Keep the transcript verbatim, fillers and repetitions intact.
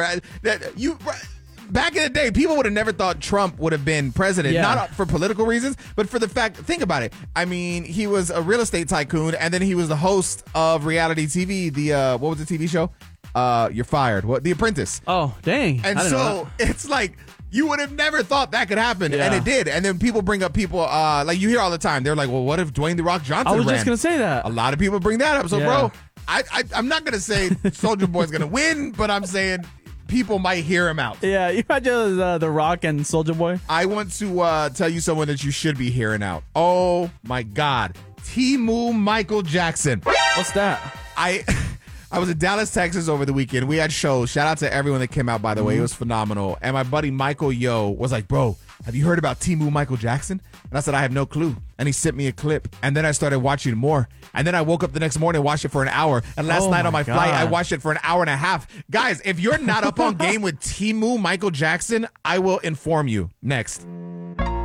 whatever. That you. Back in the day, people would have never thought Trump would have been president, Yeah. not for political reasons, but for the fact, think about it. I mean, he was a real estate tycoon, and then he was the host of reality T V, the, uh, what was the T V show? Uh, You're Fired. What? The Apprentice. Oh, dang. And I didn't know so it's like, you would have never thought that could happen, Yeah. and it did. And then people bring up people, uh, like you hear all the time, they're like, well, what if Dwayne The Rock Johnson I was ran? just going to say that. A lot of people bring that up. So, Yeah. bro, I, I, I'm not going to say Soulja Boy's going to win, but I'm saying people might hear him out. Yeah, you imagine uh, The Rock and Soulja Boy. I want to uh, tell you someone that you should be hearing out. Oh, my God. Timu Michael Jackson. What's that? I I was in Dallas, Texas over the weekend. We had shows. Shout out to everyone that came out, by the way. It was phenomenal. And my buddy Michael Yo was like, bro, have you heard about Timu Michael Jackson? And I said, I have no clue. And he sent me a clip. And then I started watching more. And then I woke up the next morning and watched it for an hour. And last Oh night on my my flight, I God. watched it for an hour and a half. Guys, if you're not up on game with Timu Michael Jackson, I will inform you. Next.